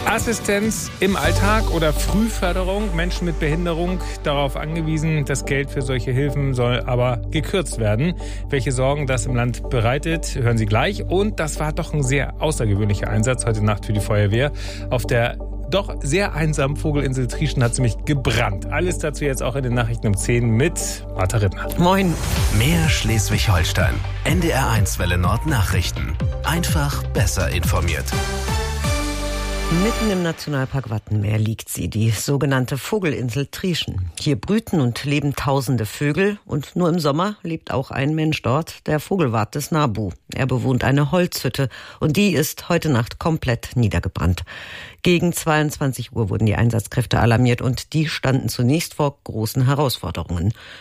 Assistenz im Alltag oder Frühförderung. Menschen mit Behinderung darauf angewiesen, das Geld für solche Hilfen soll aber gekürzt werden. Welche Sorgen das im Land bereitet, hören Sie gleich. Und das war doch ein sehr außergewöhnlicher Einsatz heute Nacht für die Feuerwehr. Auf der doch sehr einsamen Vogelinsel Trieschen hat es nämlich gebrannt. Alles dazu jetzt auch in den Nachrichten um 10 mit Martha Rittner. Moin. Mehr Schleswig-Holstein. NDR1 Welle Nord Nachrichten. Einfach besser informiert. Mitten im Nationalpark Wattenmeer liegt sie, die sogenannte Vogelinsel Trieschen. Hier brüten und leben tausende Vögel und nur im Sommer lebt auch ein Mensch dort, der Vogelwart des NABU. Er bewohnt eine Holzhütte und die ist heute Nacht komplett niedergebrannt. Gegen 22 Uhr wurden die Einsatzkräfte alarmiert und die standen zunächst vor großen Herausforderungen.